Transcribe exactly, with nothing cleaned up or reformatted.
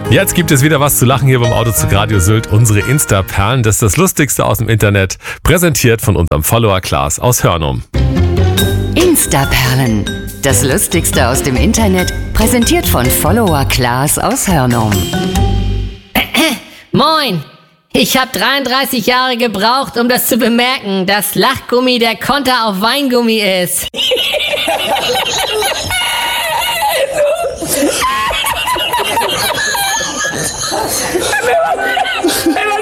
Jetzt gibt es wieder was zu lachen hier beim Autozug Radio Sylt. Unsere Insta-Perlen, das ist das Lustigste aus dem Internet, präsentiert von unserem Follower Klaas aus Hörnum. Insta-Perlen, das Lustigste aus dem Internet, präsentiert von Follower Klaas aus Hörnum. Moin! Ich habe dreiunddreißig Jahre gebraucht, um das zu bemerken, dass Lachgummi der Konter auf Weingummi ist. Hey,